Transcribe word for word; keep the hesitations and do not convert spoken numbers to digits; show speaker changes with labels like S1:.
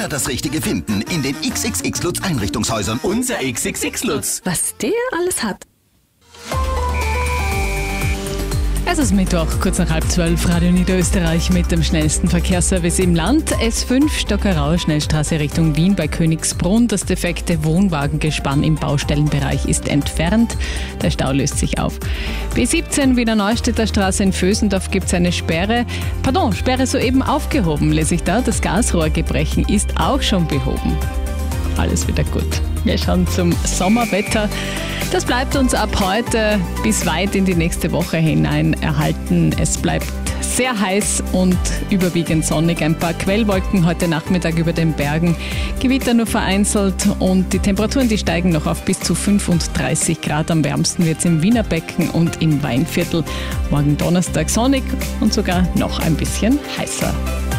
S1: Das Richtige finden in den X X X Lutz Einrichtungshäusern.
S2: Unser X X X Lutz.
S3: Was der alles hat.
S4: Es ist Mittwoch, kurz nach halb zwölf, Radio Niederösterreich mit dem schnellsten Verkehrsservice im Land. S fünf Stockerau, Schnellstraße Richtung Wien bei Königsbrunn. Das defekte Wohnwagengespann im Baustellenbereich ist entfernt. Der Stau löst sich auf. B siebzehn Wiener Neustädter Straße in Vösendorf gibt es eine Sperre. Pardon, Sperre soeben aufgehoben, lese ich da. Das Gasrohrgebrechen ist auch schon behoben. Alles wieder gut. Wir schauen zum Sommerwetter. Das bleibt uns ab heute bis weit in die nächste Woche hinein erhalten. Es bleibt sehr heiß und überwiegend sonnig. Ein paar Quellwolken heute Nachmittag über den Bergen. Gewitter nur vereinzelt und die Temperaturen, die steigen noch auf bis zu fünfunddreißig Grad. Am wärmsten wird es im Wiener Becken und im Weinviertel. Morgen Donnerstag sonnig und sogar noch ein bisschen heißer.